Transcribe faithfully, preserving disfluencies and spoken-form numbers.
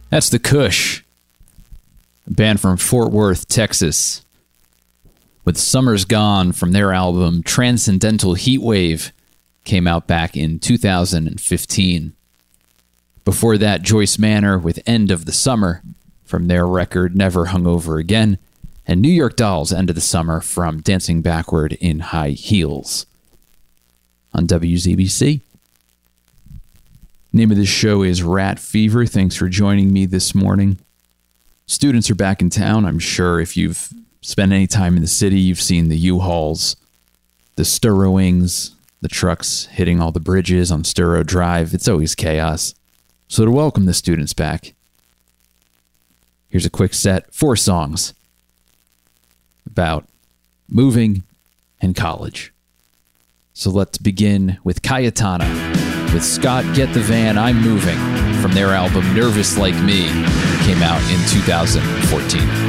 That's the Kush, a band from Fort Worth, Texas, with Summer's Gone from their album Transcendental Heatwave, came out back in two thousand fifteen. Before that, Joyce Manor with End of the Summer from their record Never Hungover Again, and New York Dolls End of the Summer from Dancing Backward in High Heels on W Z B C. Name of this show is Rat Fever. Thanks for joining me this morning. Students are back in town. I'm sure if you've spent any time in the city, you've seen the U-Hauls, the Stirrowings, the trucks hitting all the bridges on Sturrow Drive. It's always chaos. So to welcome the students back, here's a quick set, four songs about moving and college. So let's begin with Cayetana with Scott Get the Van, I'm Moving from their album Nervous Like Me, that came out in two thousand fourteen.